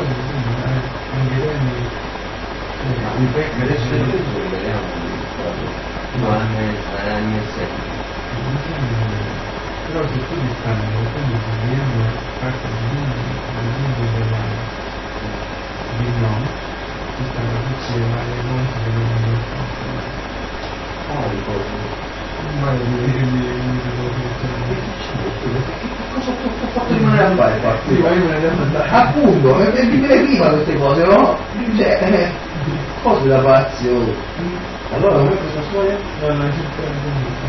Ma per essere preso vediamo no, anni e secoli. Però se tu ti stanno quindi vediamo parte di no, ci stanno tutte le varie cose che non mi Quali cose? ma Cosa ho fatto rimanere a fare qua? Appunto, e dimmi prima queste cose, no? Cioè, cose da pazzi, oh. Allora come questa storia? non c'è